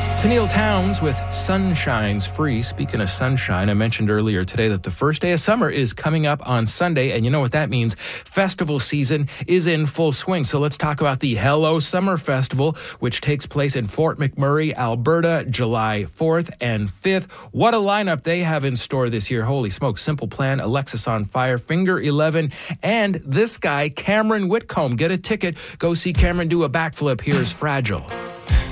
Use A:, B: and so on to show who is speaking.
A: Tennille Towns with Sunshine's Free. Speaking of sunshine, I mentioned earlier today that the first day of summer is coming up on Sunday, and you know what that means. Festival season is in full swing. So let's talk about the Hello Summer Festival, which takes place in Fort McMurray, Alberta, July 4th and 5th. What a lineup they have in store this year. Holy smoke. Simple Plan, Alexis on Fire, Finger 11, and this guy, Cameron Whitcomb. Get a ticket. Go see Cameron do a backflip. Here's Fragile.